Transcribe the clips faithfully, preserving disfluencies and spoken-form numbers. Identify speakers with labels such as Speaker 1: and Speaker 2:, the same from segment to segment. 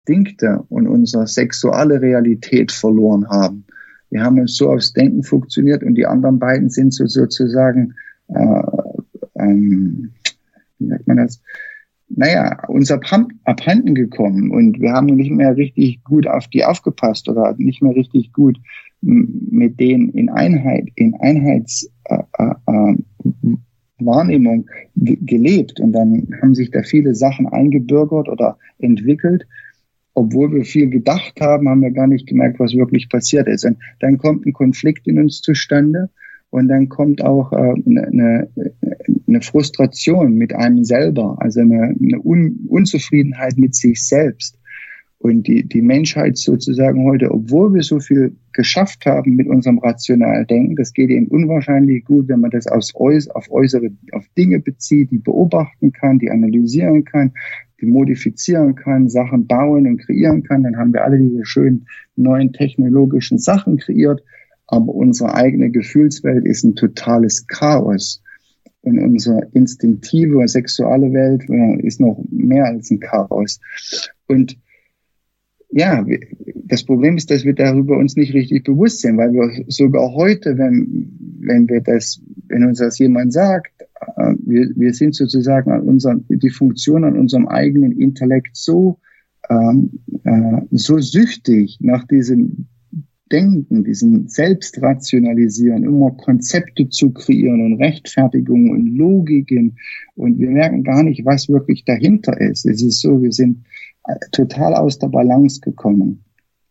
Speaker 1: Instinkte und unsere sexuelle Realität verloren haben. Wir haben uns so aufs Denken funktioniert und die anderen beiden sind so sozusagen, äh, ähm, wie sagt man das? Naja, uns abhanden gekommen und wir haben nicht mehr richtig gut auf die aufgepasst oder nicht mehr richtig gut mit denen in Einheit, in Einheitswahrnehmung äh, äh, ge- gelebt. Und dann haben sich da viele Sachen eingebürgert oder entwickelt. Obwohl wir viel gedacht haben, haben wir gar nicht gemerkt, was wirklich passiert ist. Und dann kommt ein Konflikt in uns zustande. Und dann kommt auch äh, eine, eine Frustration mit einem selber, also eine, eine Un- Unzufriedenheit mit sich selbst. Und die, die Menschheit sozusagen heute, obwohl wir so viel geschafft haben mit unserem rationalen Denken, das geht eben unwahrscheinlich gut, wenn man das aufs Äuß- auf äußere, auf Dinge bezieht, die beobachten kann, die analysieren kann, die modifizieren kann, Sachen bauen und kreieren kann, dann haben wir alle diese schönen neuen technologischen Sachen kreiert. Aber unsere eigene Gefühlswelt ist ein totales Chaos. Und unsere instinktive, sexuelle Welt ist noch mehr als ein Chaos. Und ja, das Problem ist, dass wir darüber uns nicht richtig bewusst sind, weil wir sogar heute, wenn, wenn wir das, wenn uns das jemand sagt, wir, wir sind sozusagen an unserem, die Funktion an unserem eigenen Intellekt so, ähm, äh, so süchtig nach diesem Denken, diesen Selbstrationalisieren, immer Konzepte zu kreieren und Rechtfertigungen und Logiken. Und wir merken gar nicht, was wirklich dahinter ist. Es ist so, wir sind total aus der Balance gekommen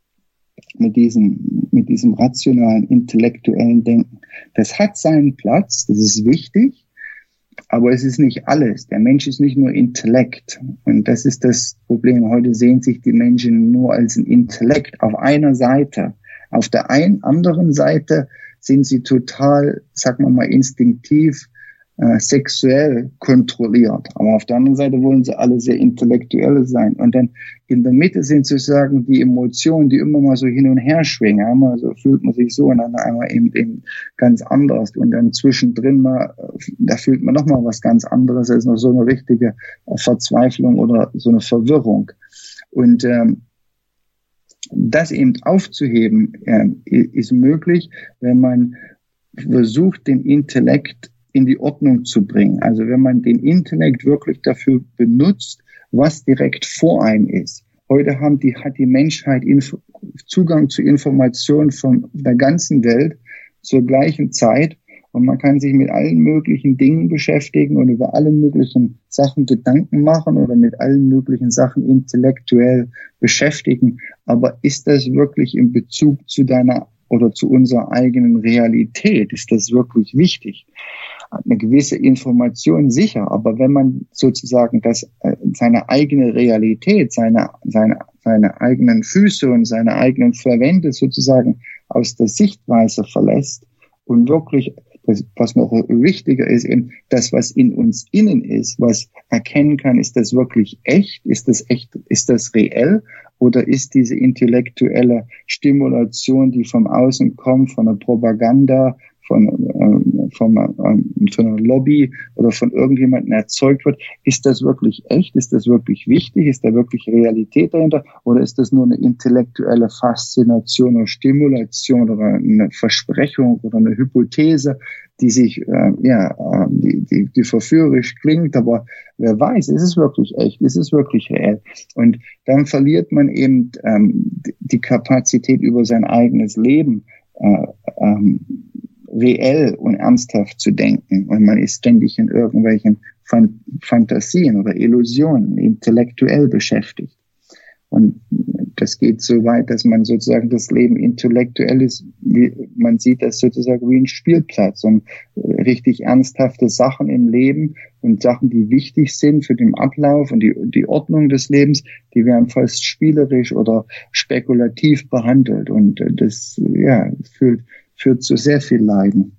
Speaker 1: mit diesem, mit diesem rationalen, intellektuellen Denken. Das hat seinen Platz, das ist wichtig, aber es ist nicht alles. Der Mensch ist nicht nur Intellekt. Und das ist das Problem. Heute sehen sich die Menschen nur als ein Intellekt auf einer Seite. Auf der einen anderen Seite sind sie total, sagen wir mal, instinktiv, äh, sexuell kontrolliert. Aber auf der anderen Seite wollen sie alle sehr intellektuell sein. Und dann in der Mitte sind sozusagen die Emotionen, die immer mal so hin und her schwingen. Einmal so fühlt man sich so und dann einmal eben, eben ganz anders. Und dann zwischendrin mal, da fühlt man nochmal was ganz anderes. Das ist noch so eine richtige Verzweiflung oder so eine Verwirrung. Und ähm, das eben aufzuheben, äh, ist möglich, wenn man versucht, den Intellekt in die Ordnung zu bringen. Also wenn man den Intellekt wirklich dafür benutzt, was direkt vor einem ist. Heute haben die, hat die Menschheit Inf- Zugang zu Informationen von der ganzen Welt zur gleichen Zeit. Und man kann sich mit allen möglichen Dingen beschäftigen und über alle möglichen Sachen Gedanken machen oder mit allen möglichen Sachen intellektuell beschäftigen. Aber ist das wirklich in Bezug zu deiner oder zu unserer eigenen Realität? Ist das wirklich wichtig? Eine gewisse Information sicher, aber wenn man sozusagen das, seine eigene Realität, seine, seine, seine eigenen Füße und seine eigenen Verwände sozusagen aus der Sichtweise verlässt und wirklich das, was noch wichtiger ist, eben das, was in uns innen ist, was erkennen kann, ist das wirklich echt, ist das echt, ist das reell oder ist diese intellektuelle Stimulation, die vom Außen kommt, von der Propaganda, von, ähm, von, ähm, von einer Lobby oder von irgendjemandem erzeugt wird, ist das wirklich echt, ist das wirklich wichtig, ist da wirklich Realität dahinter oder ist das nur eine intellektuelle Faszination oder Stimulation oder eine Versprechung oder eine Hypothese, die sich, äh, ja, äh, die, die, die verführerisch klingt, aber wer weiß, ist es wirklich echt, ist es wirklich reell? Und dann verliert man eben ähm, die Kapazität über sein eigenes Leben, äh, ähm, reell und ernsthaft zu denken. Und man ist ständig in irgendwelchen Fan- Fantasien oder Illusionen intellektuell beschäftigt. Und das geht so weit, dass man sozusagen das Leben intellektuell ist, wie, man sieht das sozusagen wie ein Spielplatz und richtig ernsthafte Sachen im Leben und Sachen, die wichtig sind für den Ablauf und die, die Ordnung des Lebens, die werden fast spielerisch oder spekulativ behandelt. Und das, ja, führt führt zu sehr viel Leiden.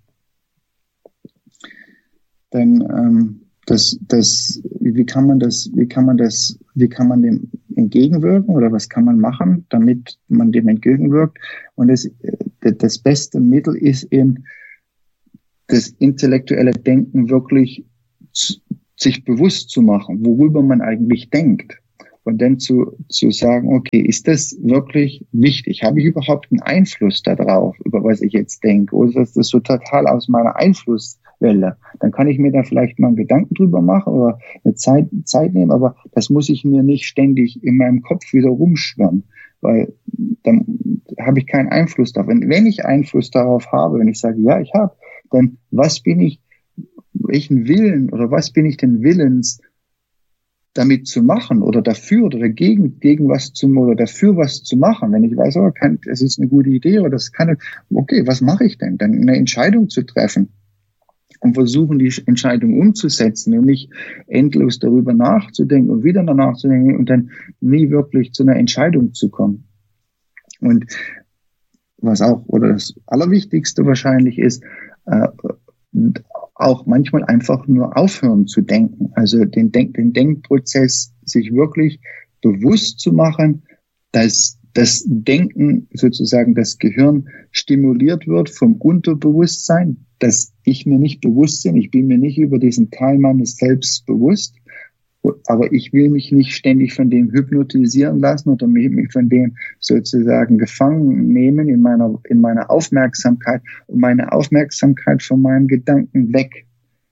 Speaker 1: Denn ähm, das, das, wie kann man das, wie kann man das, wie kann man dem entgegenwirken oder was kann man machen, damit man dem entgegenwirkt? Und das, das beste Mittel ist eben, das intellektuelle Denken wirklich zu, sich bewusst zu machen, worüber man eigentlich denkt. Und dann zu, zu sagen, okay, ist das wirklich wichtig? Habe ich überhaupt einen Einfluss darauf, über was ich jetzt denke? Oder ist das so total aus meiner Einflusswelle? Dann kann ich mir da vielleicht mal einen Gedanken drüber machen oder eine Zeit, Zeit nehmen, aber das muss ich mir nicht ständig in meinem Kopf wieder rumschwirren, weil dann habe ich keinen Einfluss darauf. Und wenn ich Einfluss darauf habe, wenn ich sage, ja, ich habe, dann was bin ich, welchen Willen oder was bin ich denn willens, damit zu machen oder dafür oder dagegen, gegen was zu, oder dafür was zu machen. Wenn ich weiß, oh, kann, es ist eine gute Idee oder das kann, okay, was mache ich denn? Dann eine Entscheidung zu treffen und versuchen, die Entscheidung umzusetzen und nicht endlos darüber nachzudenken und wieder danach zu denken und dann nie wirklich zu einer Entscheidung zu kommen. Und was auch, oder das Allerwichtigste wahrscheinlich ist, äh, auch manchmal einfach nur aufhören zu denken. Also den, Denk- den Denkprozess sich wirklich bewusst zu machen, dass das Denken, sozusagen das Gehirn stimuliert wird vom Unterbewusstsein, dass ich mir nicht bewusst bin, ich bin mir nicht über diesen Teil meines Selbst bewusst, aber ich will mich nicht ständig von dem hypnotisieren lassen oder mich von dem sozusagen gefangen nehmen in meiner, in meiner Aufmerksamkeit und meine Aufmerksamkeit von meinem Gedanken weg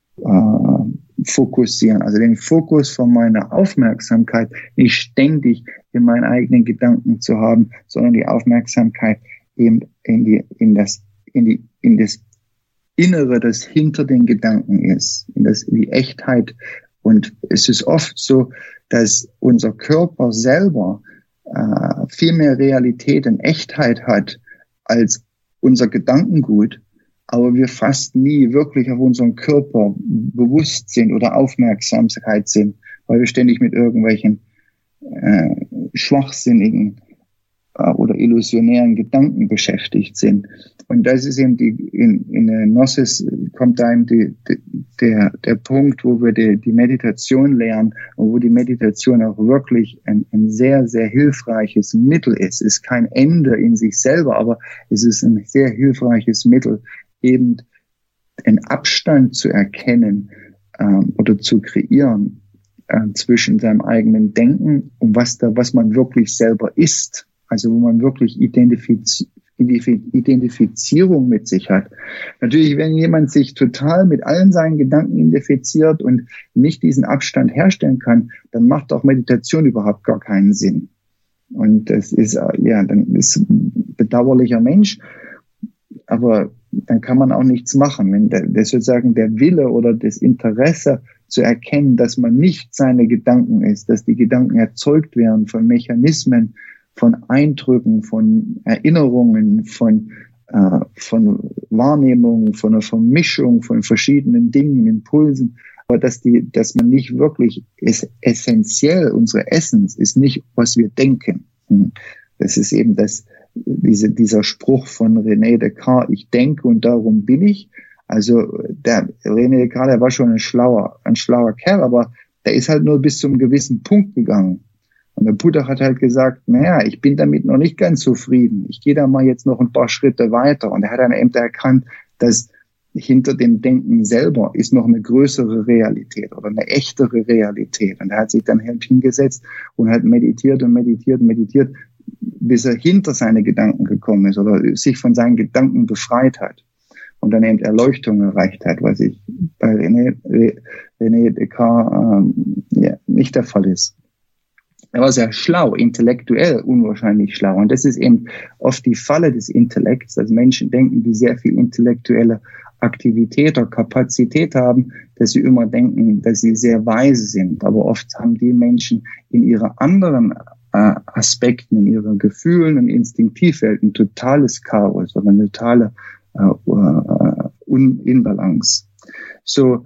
Speaker 1: äh, fokussieren. Also den Fokus von meiner Aufmerksamkeit nicht ständig in meinen eigenen Gedanken zu haben, sondern die Aufmerksamkeit eben in die, in das, in die, in das Innere, das hinter den Gedanken ist, in das, in die Echtheit. Und es ist oft so, dass unser Körper selber äh, viel mehr Realität und Echtheit hat als unser Gedankengut, aber wir fast nie wirklich auf unseren Körper bewusst sind oder Aufmerksamkeit sind, weil wir ständig mit irgendwelchen äh, schwachsinnigen äh, oder illusionären Gedanken beschäftigt sind. Und das ist eben die, in, in der Gnosis kommt da eben die, die, der, der Punkt, wo wir die, die Meditation lernen und wo die Meditation auch wirklich ein, ein sehr, sehr hilfreiches Mittel ist. Es ist kein Ende in sich selber, aber es ist ein sehr hilfreiches Mittel, eben einen Abstand zu erkennen ähm, oder zu kreieren äh, zwischen seinem eigenen Denken und was da, was man wirklich selber ist. Also wo man wirklich identifiziert, Identifizierung mit sich hat. Natürlich, wenn jemand sich total mit allen seinen Gedanken identifiziert und nicht diesen Abstand herstellen kann, dann macht auch Meditation überhaupt gar keinen Sinn. Und das ist, ja, dann ist ein bedauerlicher Mensch, aber dann kann man auch nichts machen. Wenn der, der sozusagen der Wille oder das Interesse zu erkennen, dass man nicht seine Gedanken ist, dass die Gedanken erzeugt werden von Mechanismen, von Eindrücken, von Erinnerungen, von, äh, von Wahrnehmungen, von einer Vermischung von verschiedenen Dingen, Impulsen, aber dass die, dass man nicht wirklich ist, essentiell, unsere Essenz ist nicht, was wir denken. Das ist eben das, diese, dieser Spruch von René Descartes, ich denke und darum bin ich. Also der René Descartes, der war schon ein schlauer, ein schlauer Kerl, aber der ist halt nur bis zu einem gewissen Punkt gegangen. Und der Buddha hat halt gesagt, naja, ich bin damit noch nicht ganz zufrieden. Ich gehe da mal jetzt noch ein paar Schritte weiter. Und er hat dann eben erkannt, dass hinter dem Denken selber ist noch eine größere Realität oder eine echtere Realität. Und er hat sich dann halt hingesetzt und hat meditiert und meditiert und meditiert, bis er hinter seine Gedanken gekommen ist oder sich von seinen Gedanken befreit hat. Und dann eben Erleuchtung erreicht hat, was ich bei René, René Descartes ähm, ja, nicht der Fall ist. Er war sehr schlau, intellektuell unwahrscheinlich schlau. Und das ist eben oft die Falle des Intellekts, dass Menschen denken, die sehr viel intellektuelle Aktivität oder Kapazität haben, dass sie immer denken, dass sie sehr weise sind. Aber oft haben die Menschen in ihren anderen äh, Aspekten, in ihren Gefühlen und Instinktivwelt ein totales Chaos oder eine totale äh, uh, Unbalance. So,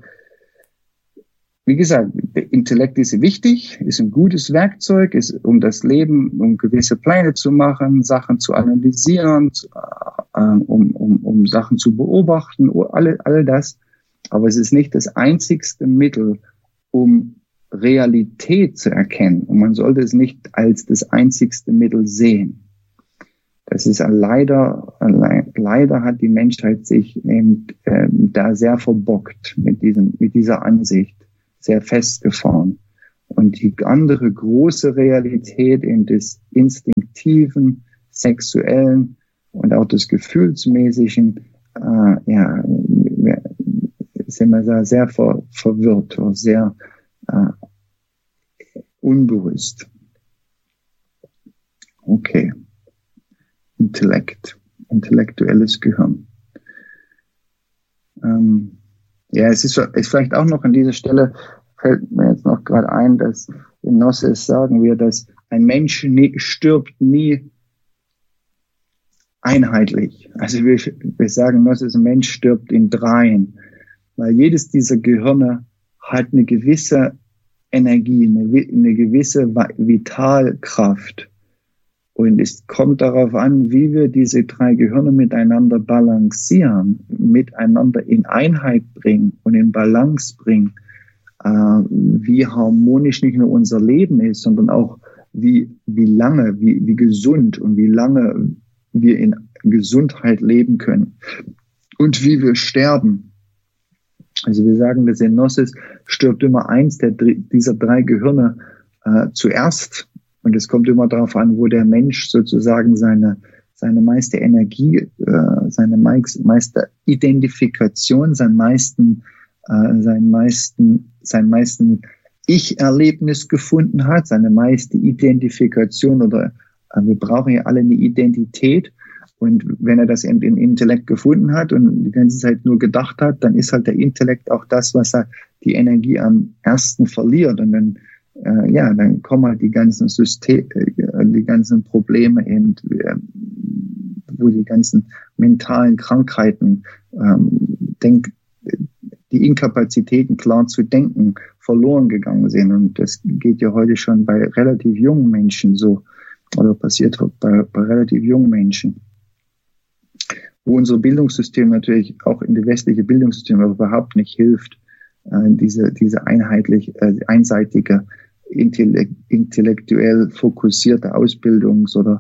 Speaker 1: wie gesagt, der Intellekt ist wichtig, ist ein gutes Werkzeug, ist um das Leben, um gewisse Pläne zu machen, Sachen zu analysieren, äh, um, um, um Sachen zu beobachten, all, all das. Aber es ist nicht das einzigste Mittel, um Realität zu erkennen. Und man sollte es nicht als das einzigste Mittel sehen. Das ist leider, leider hat die Menschheit sich eben, äh, da sehr verbockt mit diesem, mit dieser Ansicht. Sehr festgefahren. Und die andere große Realität in des instinktiven, sexuellen und auch des gefühlsmäßigen, äh, ja, sind wir da sehr ver, verwirrt oder sehr äh, unbewusst. Okay. Intellekt, intellektuelles Gehirn. Ähm, ja, es ist, ist vielleicht auch noch an dieser Stelle, fällt mir jetzt noch gerade ein, dass in Gnosis sagen wir, dass ein Mensch nie, stirbt nie einheitlich. Also wir, wir sagen, Gnosis, ein Mensch stirbt in dreien, weil jedes dieser Gehirne hat eine gewisse Energie, eine, eine gewisse Vitalkraft. Und es kommt darauf an, wie wir diese drei Gehirne miteinander balancieren, miteinander in Einheit bringen und in Balance bringen, äh, wie harmonisch nicht nur unser Leben ist, sondern auch wie, wie lange, wie, wie gesund und wie lange wir in Gesundheit leben können und wie wir sterben. Also wir sagen, dass in Gnosis stirbt immer eins der, dieser drei Gehirne äh, zuerst. Und es kommt immer darauf an, wo der Mensch sozusagen seine, seine meiste Energie, äh, seine meiste Identifikation, sein meisten, äh, sein meisten, sein meisten Ich-Erlebnis gefunden hat, seine meiste Identifikation oder äh, wir brauchen ja alle eine Identität. Und wenn er das in den Intellekt gefunden hat und die ganze Zeit nur gedacht hat, dann ist halt der Intellekt auch das, was er die Energie am ersten verliert. Und dann Äh, ja, dann kommen halt die ganzen Systeme, äh, die ganzen Probleme eben, äh, wo die ganzen mentalen Krankheiten, ähm, denk, die Inkapazitäten klar zu denken, verloren gegangen sind. Und das geht ja heute schon bei relativ jungen Menschen so, oder passiert bei, bei relativ jungen Menschen. Wo unser Bildungssystem natürlich auch in die westliche Bildungssystem überhaupt nicht hilft, äh, diese, diese einheitlich, äh, einseitige, intellektuell fokussierte Ausbildungs- oder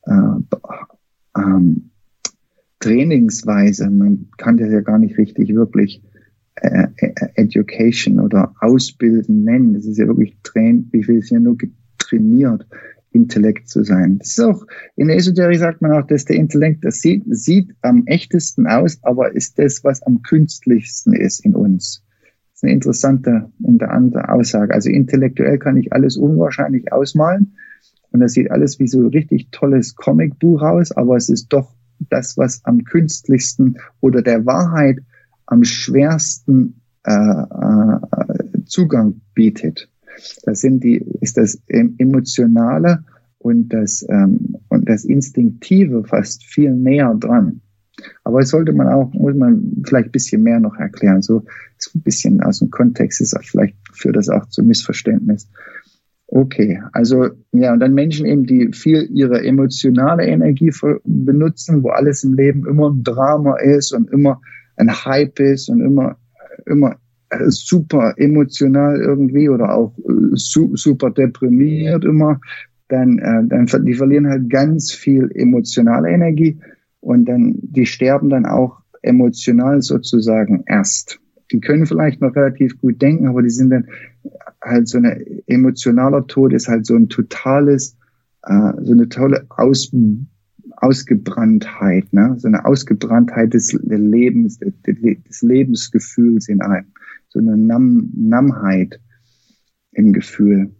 Speaker 1: äh, ähm, Trainingsweise. Man kann das ja gar nicht richtig wirklich äh, Education oder Ausbilden nennen. Das ist ja wirklich Train, wie viel ist ja nur getrainiert, Intellekt zu sein. Das ist auch, in der Esoterik sagt man auch, dass der Intellekt, das sieht, sieht am echtesten aus, aber ist das, was am künstlichsten ist in uns. Das ist eine interessante, interessante Aussage. Also intellektuell kann ich alles unwahrscheinlich ausmalen und das sieht alles wie so ein richtig tolles Comicbuch aus, aber es ist doch das, was am künstlichsten oder der Wahrheit am schwersten äh, äh, Zugang bietet. Das sind die, ist das Emotionale und das, ähm, und das Instinktive fast viel näher dran. Aber es sollte man auch, muss man vielleicht ein bisschen mehr noch erklären. So ist ein bisschen aus dem Kontext, ist auch vielleicht führt das auch zu Missverständnis. Okay, also ja, und dann Menschen eben, die viel ihre emotionale Energie benutzen, wo alles im Leben immer ein Drama ist und immer ein Hype ist und immer, immer super emotional irgendwie oder auch su- super deprimiert immer, dann, äh, dann die verlieren halt ganz viel emotionale Energie und dann die sterben dann auch emotional sozusagen erst. Die können vielleicht noch relativ gut denken, aber die sind dann halt so eine emotionaler Tod ist halt so ein totales, äh, so eine tolle Aus, Ausgebranntheit, ne? So eine Ausgebranntheit des Lebens, des Lebensgefühls in einem, so eine Namm, Nammheit im Gefühl,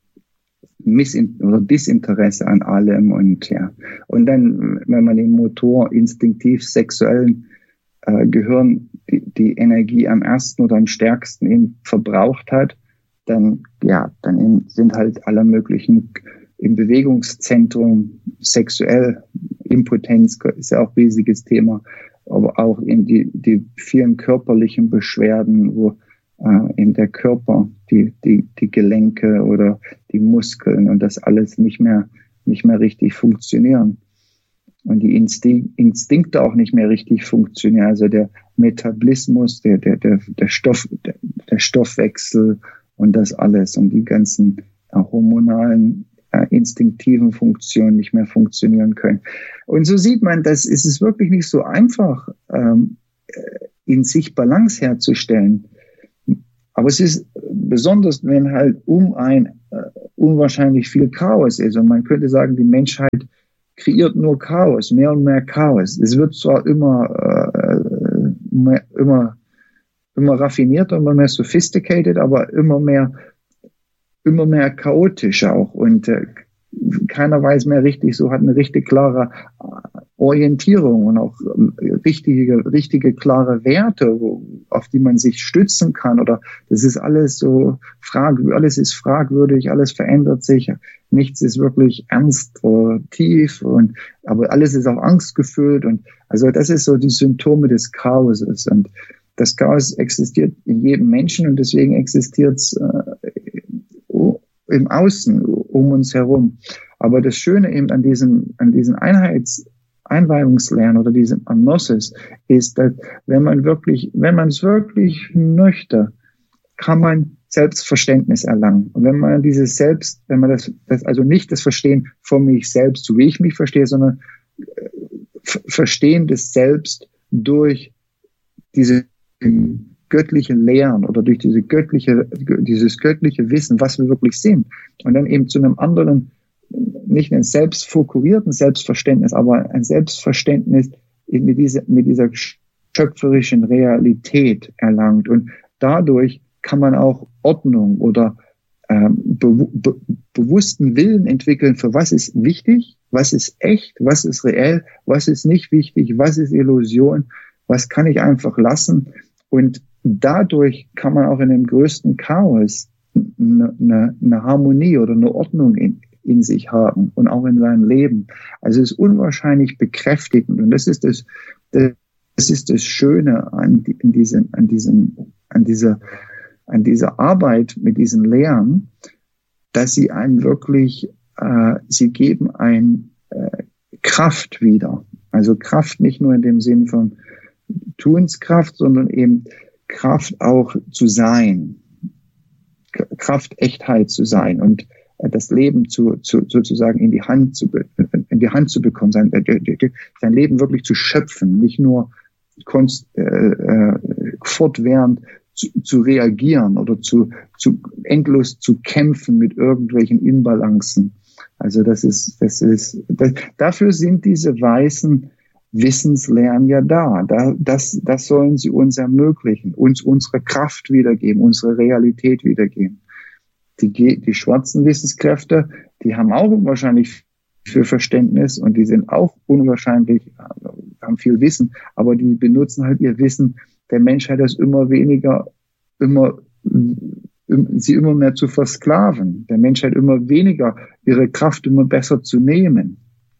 Speaker 1: Missin- oder Disinteresse an allem und ja. Und dann, wenn man den Motor instinktiv sexuellen äh, Gehirn die, die Energie am ersten oder am stärksten eben verbraucht hat, dann, ja, dann sind halt alle möglichen im Bewegungszentrum sexuell, Impotenz ist ja auch ein riesiges Thema, aber auch in die, die vielen körperlichen Beschwerden, wo äh, in der Körper, die, die, die Gelenke oder die Muskeln und das alles nicht mehr, nicht mehr richtig funktionieren. Und die Instinkt, Instinkte auch nicht mehr richtig funktionieren. Also der Metabolismus, der, der, der, der Stoff, der, der Stoffwechsel und das alles und die ganzen äh, hormonalen, äh, instinktiven Funktionen nicht mehr funktionieren können. Und so sieht man, dass es ist wirklich nicht so einfach, ähm, in sich Balance herzustellen. Aber es ist besonders, wenn halt um ein äh, unwahrscheinlich viel Chaos ist. Und man könnte sagen, die Menschheit kreiert nur Chaos, mehr und mehr Chaos. Es wird zwar immer, äh, mehr, immer, immer raffinierter, immer mehr sophisticated, aber immer mehr, immer mehr chaotisch auch. Und äh, keiner weiß mehr richtig, so hat eine richtig klare Orientierung und auch richtige, richtige klare Werte, wo, auf die man sich stützen kann. Oder das ist alles so fragwürdig, alles ist fragwürdig, alles verändert sich, nichts ist wirklich ernst oder tief, und aber alles ist auch angstgefüllt. Und also das ist so die Symptome des Chaoses. Und das Chaos existiert in jedem Menschen, und deswegen existiert es äh, im Außen um uns herum. Aber das Schöne eben an diesem, an diesen Einheits Einweihungslernen oder diesem Gnosis ist, dass wenn man wirklich, wenn man es wirklich möchte, kann man Selbstverständnis erlangen. Und wenn man dieses Selbst, wenn man das, das also nicht das Verstehen von mich selbst, so wie ich mich verstehe, sondern Verstehen des Selbst durch diese göttliche Lehren oder durch diese göttliche, dieses göttliche Wissen, was wir wirklich sind. Und dann eben zu einem anderen, nicht ein selbstfokurierten Selbstverständnis, aber ein Selbstverständnis mit dieser, mit dieser schöpferischen Realität erlangt. Und dadurch kann man auch Ordnung oder ähm, be be bewussten Willen entwickeln, für was ist wichtig, was ist echt, was ist reell, was ist nicht wichtig, was ist Illusion, was kann ich einfach lassen. Und dadurch kann man auch in dem größten Chaos eine, eine, eine Harmonie oder eine Ordnung in in sich haben und auch in seinem Leben. Also es ist unwahrscheinlich bekräftigend, und das ist das, das, das ist das Schöne an, in diesem, an diesem, an dieser, an dieser Arbeit mit diesen Lehren, dass sie einem wirklich, äh, sie geben ein äh, Kraft wieder. Also Kraft nicht nur in dem Sinn von Tunskraft, sondern eben Kraft auch zu sein, Kraft Echtheit zu sein und das Leben zu, zu, sozusagen in die Hand zu, in die Hand zu bekommen, sein, sein Leben wirklich zu schöpfen, nicht nur konst, äh, äh, fortwährend zu, zu reagieren oder zu, zu endlos zu kämpfen mit irgendwelchen Inbalancen. Also das ist, das ist, das, dafür sind diese weißen Wissenslernen ja da. da das, das sollen sie uns ermöglichen, uns unsere Kraft wiedergeben, unsere Realität wiedergeben. Die, die schwarzen Wissenskräfte, die haben auch unwahrscheinlich viel Verständnis und die sind auch unwahrscheinlich, haben viel Wissen, aber die benutzen halt ihr Wissen der Menschheit, das immer weniger, immer, sie immer mehr zu versklaven, der Menschheit immer weniger, ihre Kraft immer besser zu nehmen.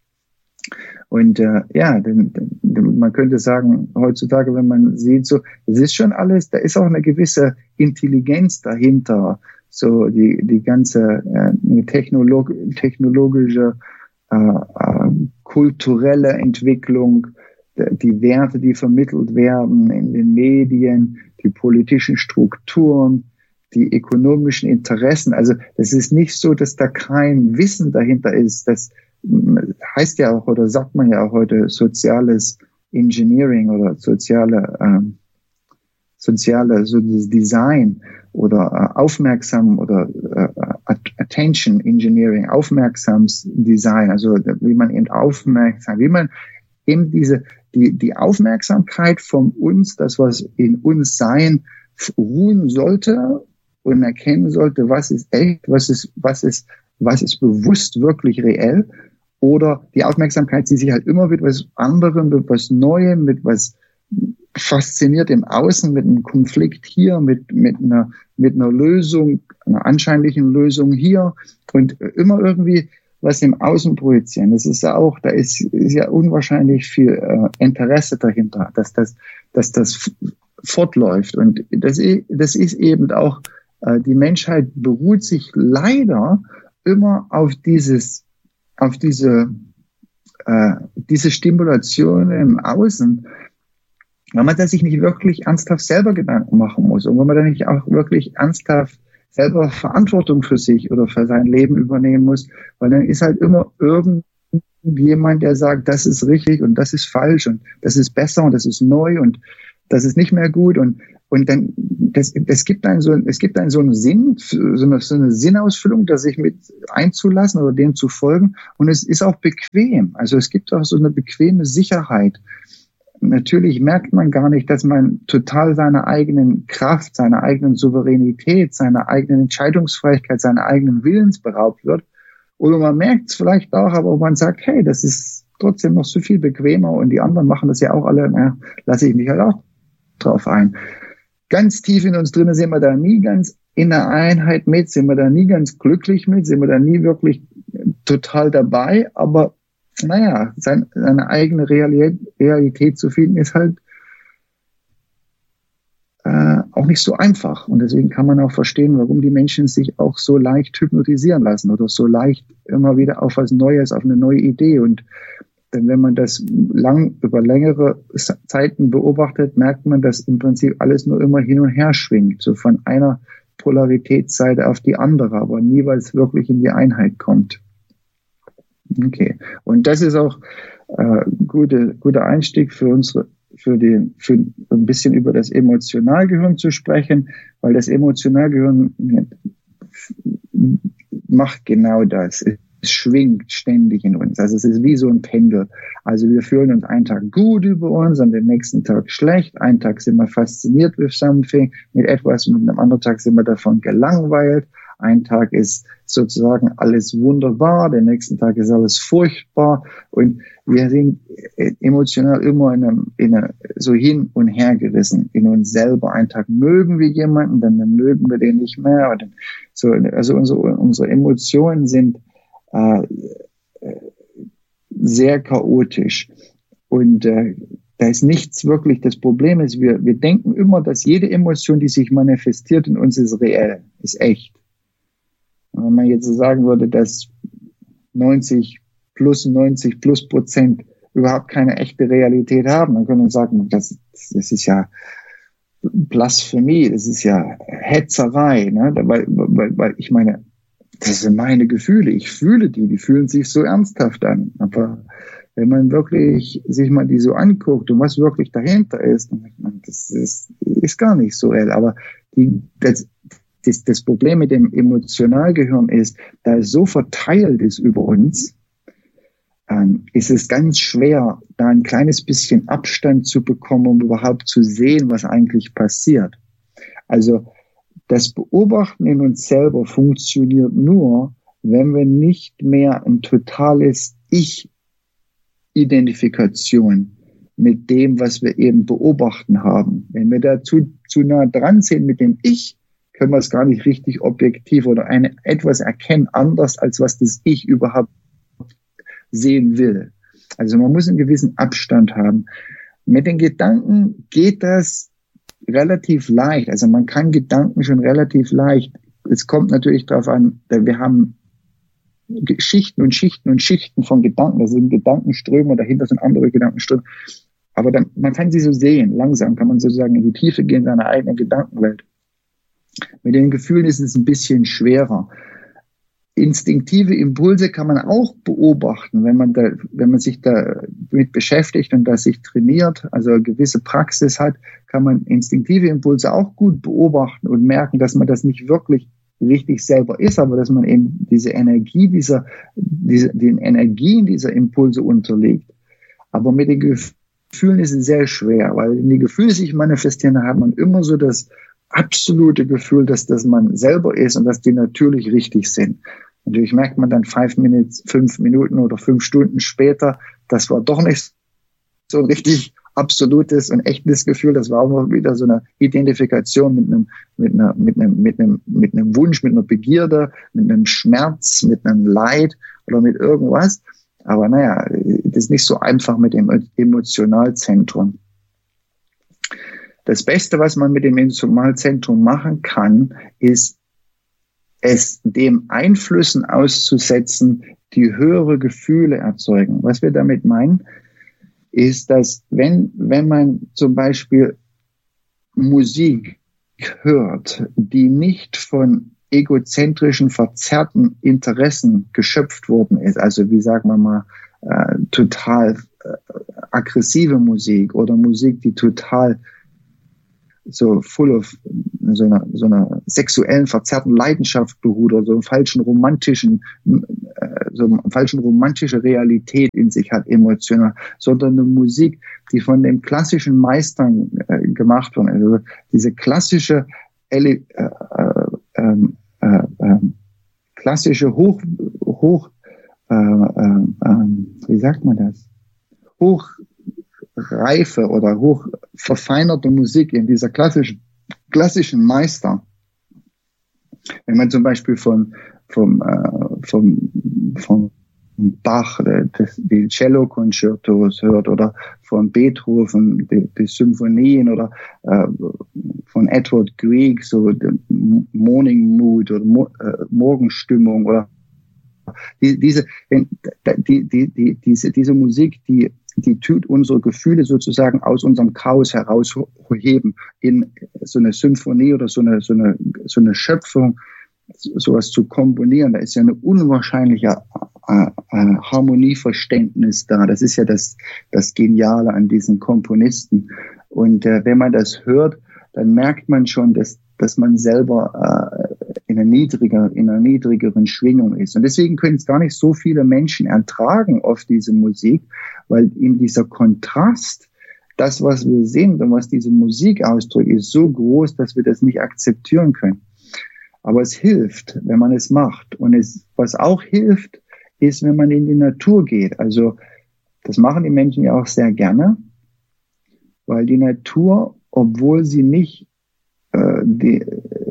Speaker 1: Und äh, ja, denn, denn, man könnte sagen, heutzutage, wenn man sieht, so, es ist schon alles, da ist auch eine gewisse Intelligenz dahinter, so die die ganze äh, technolog technologische, äh, äh, kulturelle Entwicklung, die Werte, die vermittelt werden in den Medien, die politischen Strukturen, die ökonomischen Interessen. Also das ist nicht so, dass da kein Wissen dahinter ist. Das heißt ja auch, oder sagt man ja auch heute, soziales Engineering oder soziale ähm, soziale so das Design oder äh, aufmerksam oder äh, Attention Engineering, aufmerksams Design, also wie man eben aufmerksam, wie man eben diese die die Aufmerksamkeit von uns, das was in uns sein, ruhen sollte und erkennen sollte, was ist echt, was ist was ist was ist bewusst wirklich reell, oder die Aufmerksamkeit, die sich halt immer mit was anderem, mit was Neuem, mit was fasziniert im Außen, mit einem Konflikt hier, mit, mit einer, mit einer Lösung, einer anscheinlichen Lösung hier und immer irgendwie was im Außen projizieren. Das ist ja auch, da ist, ist ja unwahrscheinlich viel äh, Interesse dahinter, dass das, dass das fortläuft. Und das, das ist eben auch, äh, die Menschheit beruht sich leider immer auf dieses, auf diese, äh, diese Stimulation im Außen, wenn man da sich nicht wirklich ernsthaft selber Gedanken machen muss und wenn man da nicht auch wirklich ernsthaft selber Verantwortung für sich oder für sein Leben übernehmen muss, weil dann ist halt immer irgendjemand, der sagt, das ist richtig und das ist falsch und das ist besser und das ist neu und das ist nicht mehr gut und und dann das das gibt einen so es gibt einen so einen Sinn, so eine, so eine Sinnausfüllung, da sich mit einzulassen oder dem zu folgen, und es ist auch bequem. Also es gibt auch so eine bequeme Sicherheit. Natürlich merkt man gar nicht, dass man total seiner eigenen Kraft, seiner eigenen Souveränität, seiner eigenen Entscheidungsfähigkeit, seiner eigenen Willens beraubt wird. Oder man merkt es vielleicht auch, aber man sagt, hey, das ist trotzdem noch so viel bequemer und die anderen machen das ja auch alle, na, lasse ich mich halt auch drauf ein. Ganz tief in uns drinnen sind wir da nie ganz in der Einheit mit, sind wir da nie ganz glücklich mit, sind wir da nie wirklich total dabei, aber naja, seine, seine eigene Realität, Realität zu finden, ist halt äh, auch nicht so einfach. Und deswegen kann man auch verstehen, warum die Menschen sich auch so leicht hypnotisieren lassen oder so leicht immer wieder auf was Neues, auf eine neue Idee. Und denn wenn man das lang über längere Zeiten beobachtet, merkt man, dass im Prinzip alles nur immer hin und her schwingt, so von einer Polaritätsseite auf die andere, aber nie, weil es wirklich in die Einheit kommt. Okay, und das ist auch äh, gute, guter Einstieg für unsere, für den, für ein bisschen über das Emotionalgehirn zu sprechen, weil das Emotionalgehirn macht genau das. Es schwingt ständig in uns. Also es ist wie so ein Pendel. Also wir fühlen uns einen Tag gut über uns, an den nächsten Tag schlecht. Einen Tag sind wir fasziniert with something, mit etwas, mit einem anderen Tag sind wir davon gelangweilt. Ein Tag ist sozusagen alles wunderbar, der nächsten Tag ist alles furchtbar, und wir sind emotional immer in einem, in einem, so hin und her gerissen in uns selber. Einen Tag mögen wir jemanden, dann, dann mögen wir den nicht mehr. Dann, so, also unsere, unsere Emotionen sind äh, sehr chaotisch, und äh, da ist nichts wirklich. Das Problem ist, wir, wir denken immer, dass jede Emotion, die sich manifestiert in uns, ist reell, ist echt. Und wenn man jetzt so sagen würde, dass neunzig plus neunzig plus Prozent überhaupt keine echte Realität haben, dann können wir sagen, das, das ist ja Blasphemie, das ist ja Hetzerei, ne? weil, weil, weil ich meine, das sind meine Gefühle, ich fühle die, die fühlen sich so ernsthaft an. Aber wenn man wirklich sich mal die so anguckt und was wirklich dahinter ist, dann denkt man, das ist, ist gar nicht so real. Aber die, das, Das, das Problem mit dem Emotionalgehirn ist, da es so verteilt ist über uns, ähm, ist es ganz schwer, da ein kleines bisschen Abstand zu bekommen, um überhaupt zu sehen, was eigentlich passiert. Also das Beobachten in uns selber funktioniert nur, wenn wir nicht mehr ein totales Ich-Identifikation mit dem, was wir eben beobachten haben. Wenn wir da zu, zu nah dran sind mit dem Ich, können wir es gar nicht richtig objektiv oder eine, etwas erkennen, anders als was das Ich überhaupt sehen will. Also man muss einen gewissen Abstand haben. Mit den Gedanken geht das relativ leicht. Also man kann Gedanken schon relativ leicht. Es kommt natürlich darauf an, wir haben Schichten und Schichten und Schichten von Gedanken. Das sind Gedankenströme, dahinter sind andere Gedankenströme. Aber dann, man kann sie so sehen. Langsam kann man sozusagen in die Tiefe gehen seiner eigenen Gedankenwelt. Mit den Gefühlen ist es ein bisschen schwerer. Instinktive Impulse kann man auch beobachten, wenn man da, wenn man sich damit beschäftigt und das sich trainiert, also eine gewisse Praxis hat, kann man instinktive Impulse auch gut beobachten und merken, dass man das nicht wirklich richtig selber ist, aber dass man eben diese Energie dieser, diese, den Energien dieser Impulse unterliegt. Aber mit den Gefühlen ist es sehr schwer, weil wenn die Gefühle sich manifestieren, dann hat man immer so das absolute Gefühl, dass das man selber ist und dass die natürlich richtig sind. Natürlich merkt man dann fünf Minuten, fünf Minuten oder fünf Stunden später, das war doch nicht so ein richtig absolutes und echtes Gefühl. Das war auch wieder so eine Identifikation mit einem, mit einer, mit einem, mit einem, mit einem Wunsch, mit einer Begierde, mit einem Schmerz, mit einem Leid oder mit irgendwas. Aber naja, das ist nicht so einfach mit dem Emotionalzentrum. Das Beste, was man mit dem Emotionalzentrum machen kann, ist, es dem Einflüssen auszusetzen, die höhere Gefühle erzeugen. Was wir damit meinen, ist, dass wenn, wenn man zum Beispiel Musik hört, die nicht von egozentrischen, verzerrten Interessen geschöpft worden ist, also wie sagen wir mal, äh, total äh, aggressive Musik oder Musik, die total so full of so einer, so einer sexuellen, verzerrten Leidenschaft beruht oder so einen falschen romantischen, so eine falschen romantische Realität in sich hat, emotional, sondern eine Musik, die von den klassischen Meistern äh, gemacht wird. Also diese klassische, äh, äh, äh, äh, klassische Hoch, Hoch, äh, äh, äh, wie sagt man das? Hochreife oder hoch verfeinerte Musik in dieser klassischen, klassischen Meister. Wenn man zum Beispiel von, vom, äh, vom, vom Bach das, die Cello-Concertos hört oder von Beethoven die, die Symphonien oder äh, von Edward Grieg so die Morning Mood oder Mo, äh, Morgenstimmung oder die, diese, die, die, die, diese, diese Musik, die, die tut unsere Gefühle sozusagen aus unserem Chaos herausheben in so eine Symphonie oder so eine, so eine, so eine Schöpfung, sowas zu komponieren. Da ist ja eine unwahrscheinliche äh, äh, Harmonieverständnis da. Das ist ja das, das Geniale an diesen Komponisten. Und äh, wenn man das hört, dann merkt man schon, dass, dass man selber äh, in einer niedriger, in einer niedrigeren Schwingung ist. Und deswegen können es gar nicht so viele Menschen ertragen oft diese Musik, weil eben dieser Kontrast, das, was wir sind und was diese Musik ausdrückt, ist so groß, dass wir das nicht akzeptieren können. Aber es hilft, wenn man es macht. Und es, was auch hilft, ist, wenn man in die Natur geht. Also das machen die Menschen ja auch sehr gerne, weil die Natur, obwohl sie nicht äh, die,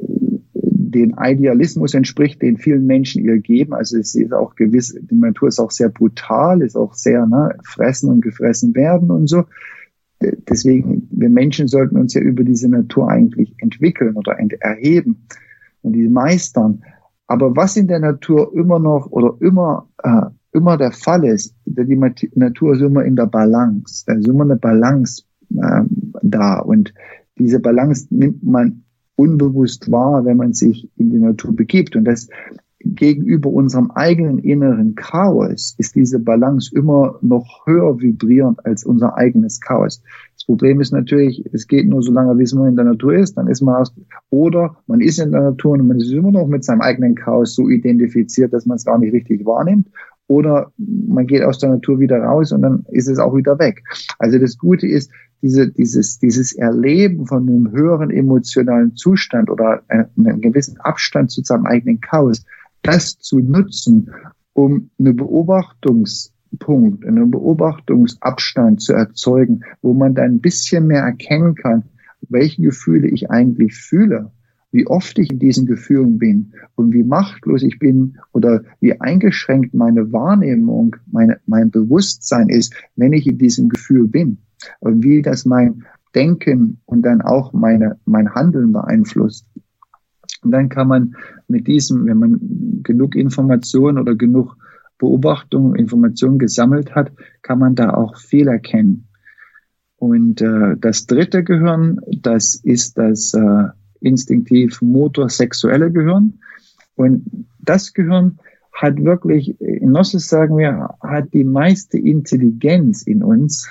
Speaker 1: den Idealismus entspricht, den vielen Menschen ihr geben, also es ist auch gewiss, die Natur ist auch sehr brutal, ist auch sehr ne, fressen und gefressen werden und so. Deswegen, wir Menschen sollten uns ja über diese Natur eigentlich entwickeln oder erheben und die meistern. Aber was in der Natur immer noch oder immer äh, immer der Fall ist, die Natur ist immer in der Balance. Da ist immer eine Balance äh, da. Und diese Balance nimmt man unbewusst wahr, wenn man sich in die Natur begibt. Und das gegenüber unserem eigenen inneren Chaos ist diese Balance immer noch höher vibrierend als unser eigenes Chaos. Das Problem ist natürlich, es geht nur so lange, wie man in der Natur ist, dann ist man aus, oder man ist in der Natur und man ist immer noch mit seinem eigenen Chaos so identifiziert, dass man es gar nicht richtig wahrnimmt, oder man geht aus der Natur wieder raus und dann ist es auch wieder weg. Also das Gute ist, diese, dieses, dieses Erleben von einem höheren emotionalen Zustand oder einen gewissen Abstand zu seinem eigenen Chaos, das zu nutzen, um eine Beobachtungspunkt, einen Beobachtungsabstand zu erzeugen, wo man dann ein bisschen mehr erkennen kann, welche Gefühle ich eigentlich fühle, wie oft ich in diesen Gefühlen bin und wie machtlos ich bin oder wie eingeschränkt meine Wahrnehmung, meine, mein Bewusstsein ist, wenn ich in diesem Gefühl bin und wie das mein Denken und dann auch meine, mein Handeln beeinflusst. Und dann kann man mit diesem, wenn man genug Informationen oder genug Beobachtungen, Informationen gesammelt hat, kann man da auch viel erkennen. Und äh, das dritte Gehirn, das ist das äh, instinktiv-motor-sexuelle Gehirn. Und das Gehirn hat wirklich, in Gnosis sagen wir, hat die meiste Intelligenz in uns,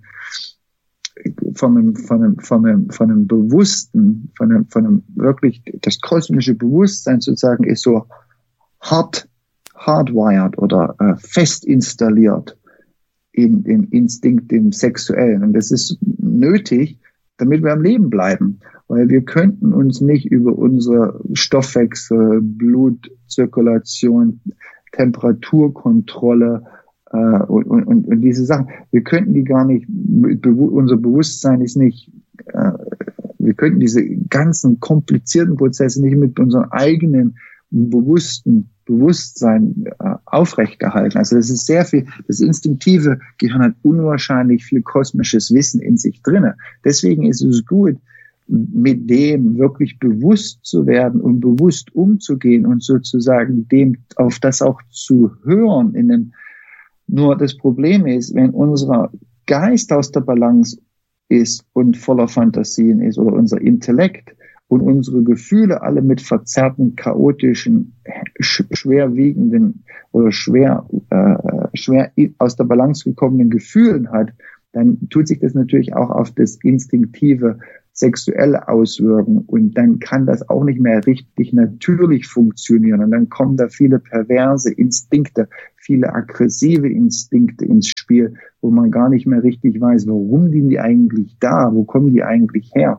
Speaker 1: von einem, von einem, von einem, von einem Bewussten, von einem, von einem wirklich, das kosmische Bewusstsein sozusagen ist so hard, hardwired oder äh, fest installiert im, im Instinkt, im Sexuellen. Und das ist nötig, damit wir am Leben bleiben. Weil wir könnten uns nicht über unsere Stoffwechsel, Blutzirkulation, Temperaturkontrolle äh, und, und, und diese Sachen, wir könnten die gar nicht, unser Bewusstsein ist nicht, äh, wir könnten diese ganzen komplizierten Prozesse nicht mit unserem eigenen bewussten Bewusstsein äh, aufrechterhalten. Also das ist sehr viel, das instinktive Gehirn hat unwahrscheinlich viel kosmisches Wissen in sich drinne. Deswegen ist es gut, mit dem wirklich bewusst zu werden und bewusst umzugehen und sozusagen dem auf das auch zu hören. In dem, nur das Problem ist, wenn unser Geist aus der Balance ist und voller Fantasien ist oder unser Intellekt und unsere Gefühle alle mit verzerrten, chaotischen, schwerwiegenden oder schwer, äh, schwer aus der Balance gekommenen Gefühlen hat, dann tut sich das natürlich auch auf das instinktive sexuell auswirken. Und dann kann das auch nicht mehr richtig natürlich funktionieren. Und dann kommen da viele perverse Instinkte, viele aggressive Instinkte ins Spiel, wo man gar nicht mehr richtig weiß, warum sind die eigentlich da? Wo kommen die eigentlich her?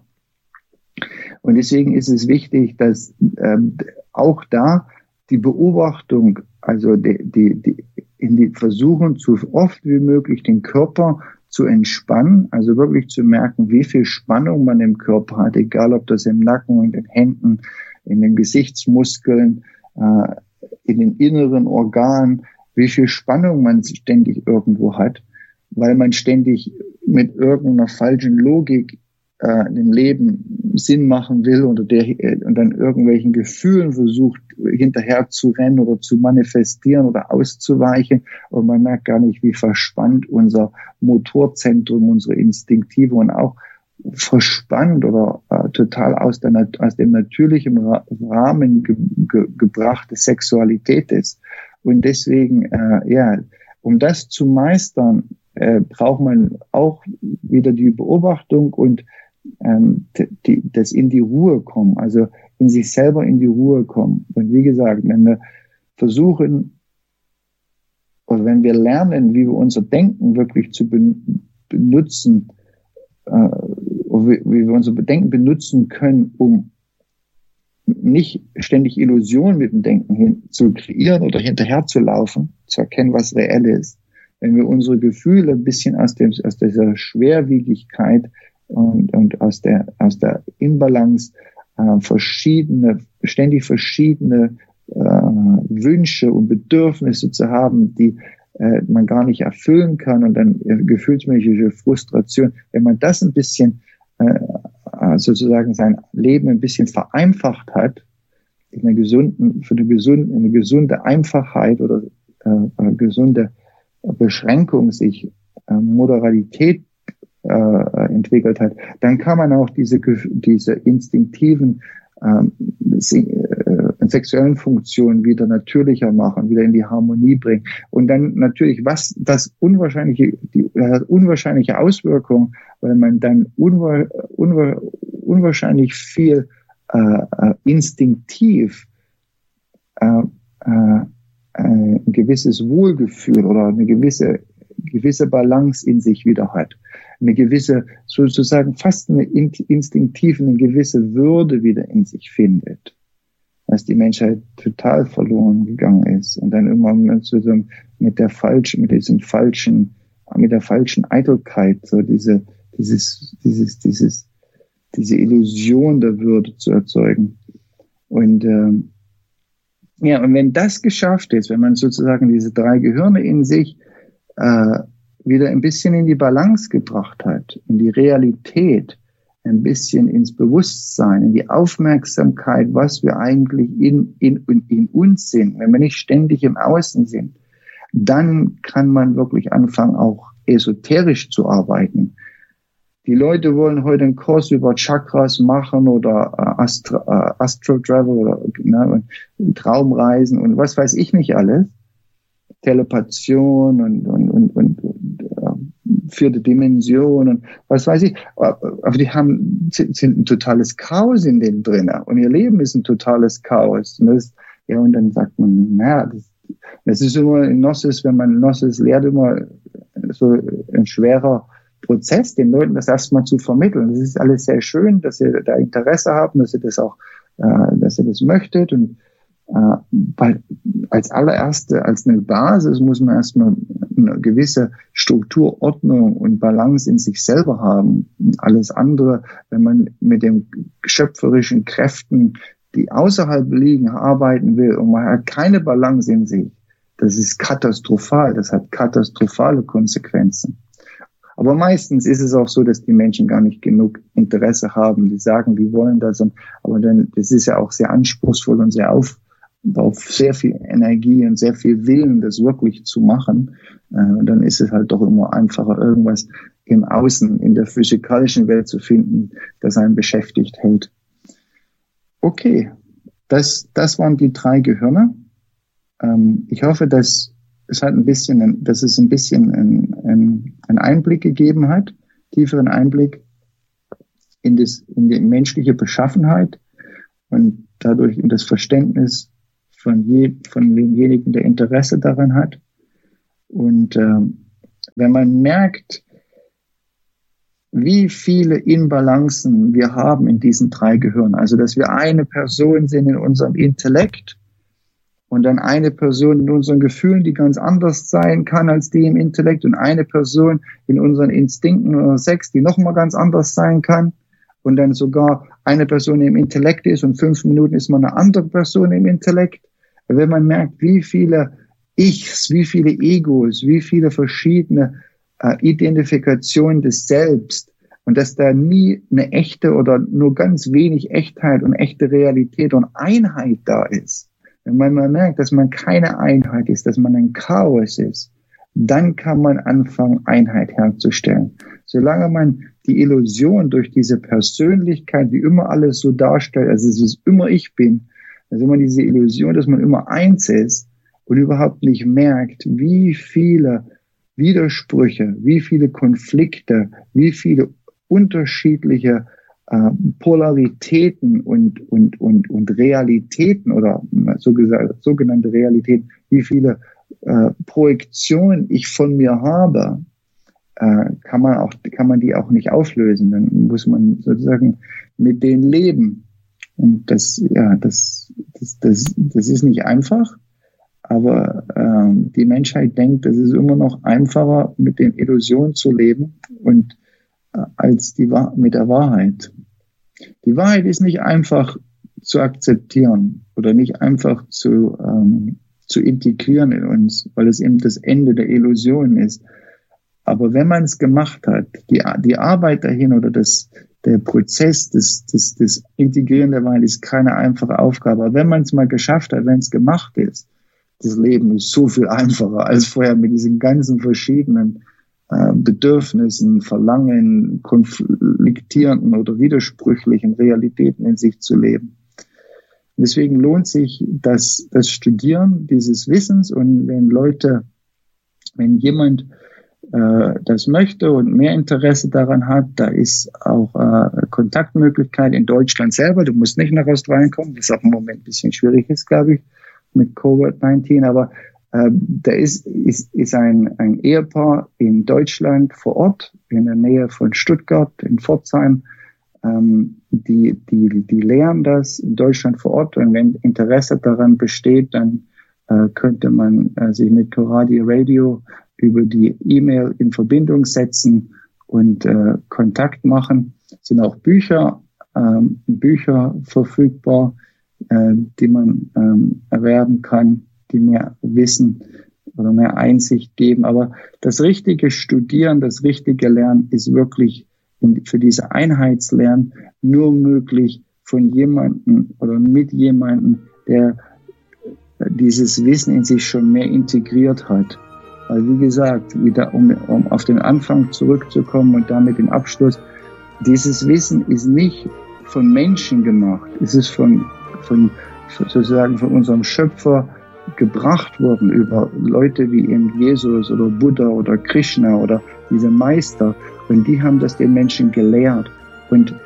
Speaker 1: Und deswegen ist es wichtig, dass ähm, auch da die Beobachtung, also die, die, die, in die versuchen, so oft wie möglich den Körper zu entspannen, also wirklich zu merken, wie viel Spannung man im Körper hat, egal ob das im Nacken, in den Händen, in den Gesichtsmuskeln, äh, in den inneren Organen, wie viel Spannung man ständig irgendwo hat, weil man ständig mit irgendeiner falschen Logik äh, dem Leben Sinn machen will oder der, und dann irgendwelchen Gefühlen versucht, hinterher zu rennen oder zu manifestieren oder auszuweichen. Und man merkt gar nicht, wie verspannt unser Motorzentrum, unsere Instinktive und auch verspannt oder äh, total aus, der, aus dem natürlichen Rahmen ge, ge, gebrachte Sexualität ist. Und deswegen, äh, ja, um das zu meistern, äh, braucht man auch wieder die Beobachtung und ähm, die, das in die Ruhe kommen, also in sich selber in die Ruhe kommen. Und wie gesagt, wenn wir versuchen, oder wenn wir lernen, wie wir unser Denken wirklich zu benutzen, äh, wie, wie wir unser Denken benutzen können, um nicht ständig Illusionen mit dem Denken hin zu kreieren oder hinterher zu laufen, zu erkennen, was reell ist. Wenn wir unsere Gefühle ein bisschen aus dem, aus dieser Schwerwiegigkeit und, und aus der, aus der Imbalance, äh, verschiedene, ständig verschiedene, äh, Wünsche und Bedürfnisse zu haben, die äh, man gar nicht erfüllen kann und dann äh, gefühlsmäßige Frustration, wenn man das ein bisschen, äh, sozusagen sein Leben ein bisschen vereinfacht hat, in einer gesunden, für eine gesunde, eine gesunde Einfachheit oder äh, eine gesunde Beschränkung sich äh, Moderalität äh, entwickelt hat, dann kann man auch diese, diese instinktiven äh, sexuellen Funktionen wieder natürlicher machen, wieder in die Harmonie bringen. Und dann natürlich, was das unwahrscheinliche, die das hat unwahrscheinliche Auswirkungen, weil man dann unwahr, unwahr, unwahrscheinlich viel äh, instinktiv äh, äh, ein gewisses Wohlgefühl oder eine gewisse gewisse Balance in sich wieder hat, eine gewisse, sozusagen fast eine instinktive, eine gewisse Würde wieder in sich findet, dass die Menschheit total verloren gegangen ist und dann immer mit, so, mit der falschen, mit diesem falschen, mit der falschen Eitelkeit, so diese, dieses, dieses, dieses, diese Illusion der Würde zu erzeugen. Und ähm, ja, und wenn das geschafft ist, wenn man sozusagen diese drei Gehirne in sich äh, wieder ein bisschen in die Balance gebracht hat, in die Realität, ein bisschen ins Bewusstsein, in die Aufmerksamkeit, was wir eigentlich in, in, in uns sind, wenn wir nicht ständig im Außen sind, dann kann man wirklich anfangen, auch esoterisch zu arbeiten. Die Leute wollen heute einen Kurs über Chakras machen oder äh, Astro, äh, Astro Travel oder ne, Traumreisen und was weiß ich nicht alles. Telepation und, und, und, und, und äh, vierte Dimension und was weiß ich. Aber die haben, sind ein totales Chaos in denen drin und ihr Leben ist ein totales Chaos. Und, das, ja, und dann sagt man, naja, das, das ist immer in Gnosis, wenn man Gnosis lehrt, immer so ein schwerer Prozess, den Leuten das erstmal zu vermitteln. Das ist alles sehr schön, dass ihr da Interesse habt, dass ihr das auch, äh, dass ihr das möchtet. Und äh, weil als allererste, als eine Basis muss man erstmal eine gewisse Struktur, Ordnung und Balance in sich selber haben. Und alles andere, wenn man mit den schöpferischen Kräften, die außerhalb liegen, arbeiten will und man hat keine Balance in sich, das ist katastrophal. Das hat katastrophale Konsequenzen. Aber meistens ist es auch so, dass die Menschen gar nicht genug Interesse haben. Die sagen, die wollen das. Aber dann, das ist ja auch sehr anspruchsvoll und sehr auf, auf sehr viel Energie und sehr viel Willen, das wirklich zu machen. Und dann ist es halt doch immer einfacher, irgendwas im Außen, in der physikalischen Welt zu finden, das einen beschäftigt hält. Okay, das, das waren die drei Gehirne. Ich hoffe, dass es hat ein bisschen, dass es ein bisschen einen, einen Einblick gegeben hat, tieferen Einblick in, das, in die menschliche Beschaffenheit und dadurch in das Verständnis von, je, von demjenigen, der Interesse daran hat. Und äh, wenn man merkt, wie viele Inbalancen wir haben in diesen drei Gehirnen, also dass wir eine Person sind in unserem Intellekt und dann eine Person in unseren Gefühlen, die ganz anders sein kann als die im Intellekt, und eine Person in unseren Instinkten oder Sex, die nochmal ganz anders sein kann, und dann sogar eine Person im Intellekt ist und fünf Minuten ist man eine andere Person im Intellekt. Wenn man merkt, wie viele Ichs, wie viele Egos, wie viele verschiedene äh, Identifikationen des Selbst, und dass da nie eine echte oder nur ganz wenig Echtheit und echte Realität und Einheit da ist. Wenn man mal merkt, dass man keine Einheit ist, dass man ein Chaos ist, dann kann man anfangen, Einheit herzustellen. Solange man die Illusion durch diese Persönlichkeit, wie immer alles so darstellt, also es ist immer ich bin, also immer diese Illusion, dass man immer eins ist und überhaupt nicht merkt, wie viele Widersprüche, wie viele Konflikte, wie viele unterschiedliche äh, Polaritäten und, und, und, und Realitäten oder so gesagt, sogenannte Realitäten, wie viele äh, Projektionen ich von mir habe, äh, kann man auch, kann man die auch nicht auflösen. Dann muss man sozusagen mit denen leben. Und das, ja, das, das, das, das ist nicht einfach. Aber ähm, die Menschheit denkt, es ist immer noch einfacher, mit den Illusionen zu leben und äh, als die mit der Wahrheit. Die Wahrheit ist nicht einfach zu akzeptieren oder nicht einfach zu ähm, zu integrieren in uns, weil es eben das Ende der Illusion ist. Aber wenn man es gemacht hat, die die Arbeit dahin oder das der Prozess des des des Integrieren der Wahrheit ist keine einfache Aufgabe. Aber wenn man es mal geschafft hat, wenn es gemacht ist, das Leben ist so viel einfacher als vorher mit diesen ganzen verschiedenen äh, Bedürfnissen, Verlangen, konfliktierenden oder widersprüchlichen Realitäten in sich zu leben. Deswegen lohnt sich das, das Studieren dieses Wissens, und wenn Leute, wenn jemand äh, das möchte und mehr Interesse daran hat, da ist auch äh, Kontaktmöglichkeit in Deutschland selber. Du musst nicht nach Australien kommen, was auch im Moment ein bisschen schwierig ist, glaube ich, mit Covid neunzehn, aber äh, da ist, ist, ist ein, ein Ehepaar in Deutschland vor Ort, in der Nähe von Stuttgart, in Pforzheim, ähm, die, die, die lehren das in Deutschland vor Ort, und wenn Interesse daran besteht, dann äh, könnte man äh, sich mit Coradi Radio über die E-Mail in Verbindung setzen und äh, Kontakt machen. Es sind auch Bücher, äh, Bücher verfügbar, die man ähm, erwerben kann, die mehr Wissen oder mehr Einsicht geben. Aber das richtige Studieren, das richtige Lernen ist wirklich für diese Einheitslernen nur möglich von jemandem oder mit jemandem, der dieses Wissen in sich schon mehr integriert hat. Weil, wie gesagt, wieder um, um auf den Anfang zurückzukommen und damit den Abschluss, dieses Wissen ist nicht von Menschen gemacht, es ist von von sozusagen von unserem Schöpfer gebracht worden über Leute wie eben Jesus oder Buddha oder Krishna oder diese Meister, und die haben das den Menschen gelehrt, und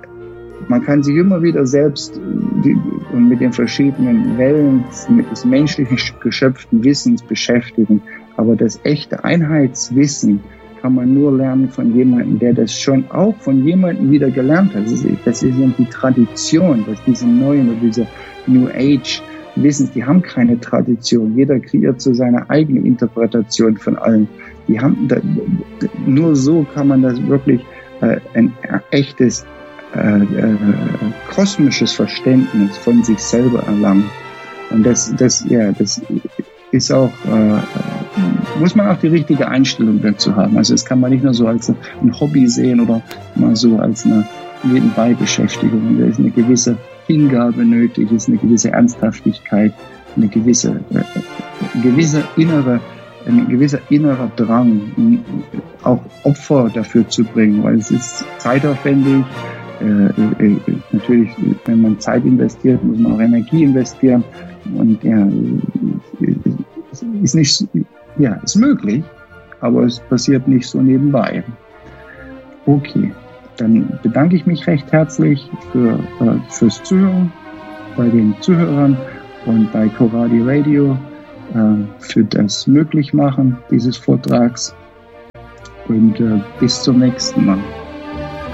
Speaker 1: man kann sich immer wieder selbst die, und mit den verschiedenen Wellen des menschlichen geschöpften Wissens beschäftigen, aber das echte Einheitswissen kann man nur lernen von jemandem, der das schon auch von jemandem wieder gelernt hat. Das ist, das ist die Tradition, dass diese neuen oder diese New Age Wissens, die haben keine Tradition. Jeder kreiert so seine eigene Interpretation von allem. Die haben da, nur so kann man das wirklich äh, ein echtes äh, äh, kosmisches Verständnis von sich selber erlangen. Und das, das, ja, das ist auch äh, muss man auch die richtige Einstellung dazu haben. Also das kann man nicht nur so als ein Hobby sehen oder mal so als eine Nebenbei-Beschäftigung. Da ist eine gewisse Hingabe nötig, ist eine gewisse Ernsthaftigkeit, eine gewisse, äh, gewisse innere, ein gewisser innerer Drang, auch Opfer dafür zu bringen, weil es ist zeitaufwendig. Äh, äh, natürlich, wenn man Zeit investiert, muss man auch Energie investieren. Und ja, ist nicht, ja, ist möglich, aber es passiert nicht so nebenbei. Okay, dann bedanke ich mich recht herzlich für, äh, fürs Zuhören bei den Zuhörern und bei Coradi Radio äh, für das Möglichmachen dieses Vortrags. Und äh, bis zum nächsten Mal.